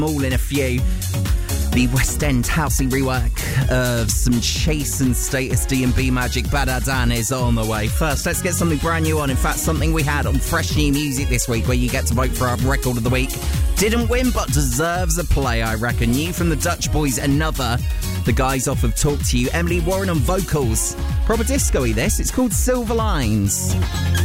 all in a few. The West End housey rework of some Chase and Status D and B Magic Badadan is on the way. First, let's get something brand new on. In fact, something we had on Fresh New Music this week, where you get to vote for our record of the week. Didn't win, but deserves a play, I reckon. New from the Dutch Boys, Another. The guys off of Talk to You. Emily Warren on vocals. Proper disco-y this. It's called Silver Lines.